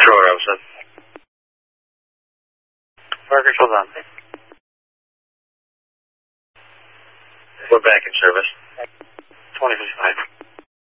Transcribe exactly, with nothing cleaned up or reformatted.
Sure, Officer. Parker, hold on. We're back in service. twenty fifty-five.